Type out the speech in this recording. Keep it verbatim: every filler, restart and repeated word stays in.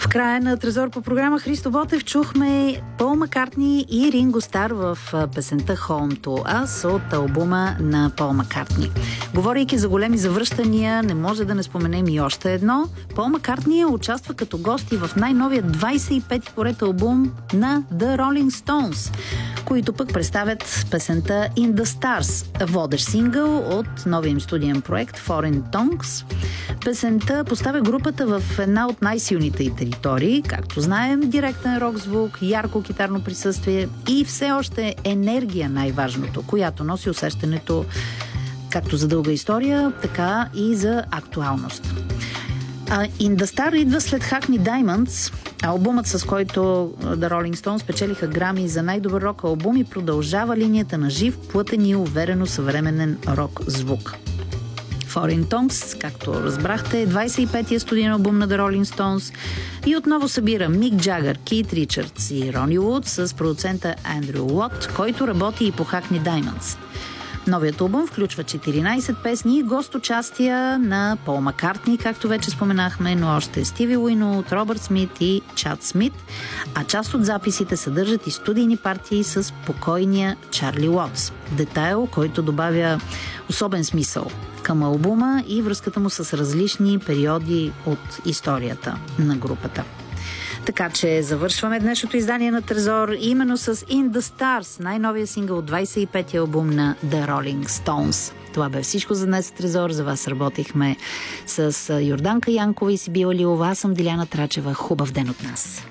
края на Трезор по програма Христо Ботев чухме Пол Маккартни и Ринго Стар в песента Home to Us от албума на Пол Маккартни. Говорейки за големи завръщания, не може да не споменем и още едно. Пол Маккартни участва като гости в най-новия двайсет и пети поред албум на The Rolling Stones, които пък представят песента In the Stars, водещ сингъл от новия им студиен проект Foreign Tongues. Песента поставя групата в една от най-силните й територии, както знаем, директен рок звук, ярко китарно присъствие и все още енергия, най-важното, която носи усещането както за дълга история, така и за актуалност. In the Star идва след Hackney Diamonds, албумът, с който The Rolling Stones печелиха грами за най-добър рок албум и продължава линията на жив, плътен и уверено съвременен рок звук. Foreign Tongues, както разбрахте, е двайсет и петия студиен албум на The Rolling Stones и отново събира Мик Джагър, Кит Ричардс и Рони Вуд с продуцента Андрю Уот, който работи и по Hackney Diamonds. Новият албум включва четиринайсет песни и гост-участия на Пол Маккартни, както вече споменахме, но още Стиви Уинут, Робърт Смит и Чад Смит, а част от записите съдържат и студийни партии с покойния Чарли Уотс. Детайл, който добавя особен смисъл към албума и връзката му с различни периоди от историята на групата. Така че завършваме днешното издание на Трезор именно с In the Stars, най-новия сингъл от двайсет и петия албум на The Rolling Stones. Това бе всичко за днес в Трезор. За вас работихме с Йорданка Янкова и Сибила Лилова. Аз съм Диляна Трачева. Хубав ден от нас!